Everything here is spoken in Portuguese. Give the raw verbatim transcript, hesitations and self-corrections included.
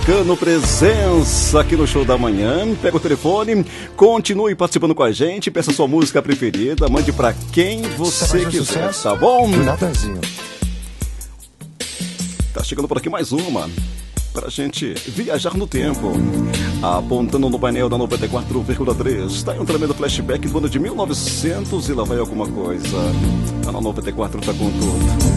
marcando presença aqui no Show da Manhã. Pega o telefone, continue participando com a gente, peça sua música preferida, mande pra quem você quiser, tá bom? Natanzinho. Tá chegando por aqui mais uma, pra gente viajar no tempo. Apontando no painel da noventa e quatro vírgula três, tá aí um tremendo flashback do ano de mil e novecentos e lá vai alguma coisa. Tá na noventa e quatro, tá com tudo.